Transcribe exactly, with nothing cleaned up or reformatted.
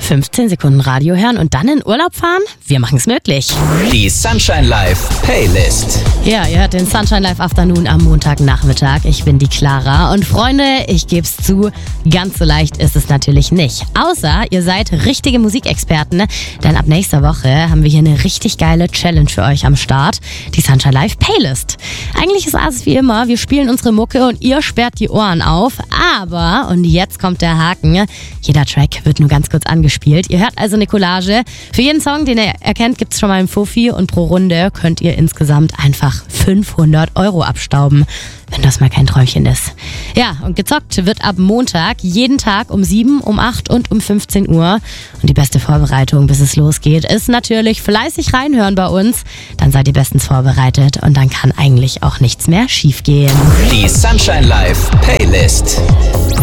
fünfzehn Sekunden Radio hören und dann in Urlaub fahren? Wir machen es möglich. Die Sunshine Live Playlist. Ja, ihr hört den Sunshine Live Afternoon am Montagnachmittag. Ich bin die Clara und Freunde, ich geb's zu, ganz so leicht ist es natürlich nicht. Außer ihr seid richtige Musikexperten, denn ab nächster Woche haben wir hier eine richtig geile Challenge für euch am Start. Die Sunshine Live Playlist. Eigentlich ist alles wie immer, wir spielen unsere Mucke und ihr sperrt die Ohren auf. Aber, und jetzt kommt der Haken, jeder Track wird nur ganz kurz angespielt. Ihr hört also eine Collage. Für jeden Song, den ihr erkennt, gibt's schon mal einen Fuffi und pro Runde könnt ihr insgesamt einfach fünfhundert Euro abstauben, wenn das mal kein Träumchen ist. Ja, und gezockt wird ab Montag jeden Tag um sieben, um acht und um fünfzehn Uhr. Und die beste Vorbereitung, bis es losgeht, ist natürlich fleißig reinhören bei uns. Dann seid ihr bestens vorbereitet und dann kann eigentlich auch nichts mehr schiefgehen. Die Sunshine Live Playlist.